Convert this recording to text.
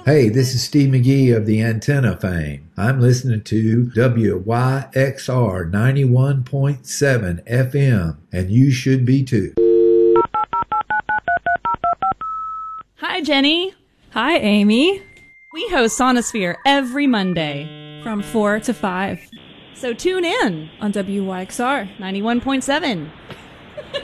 Hey, this is Steve McGee of the Antenna fame. I'm listening to WYXR 91.7 FM, and you should be too. Hi, Jenny. Hi, Amy. We host Sonosphere every Monday From 4 to 5 so tune in on WYXR 91.7.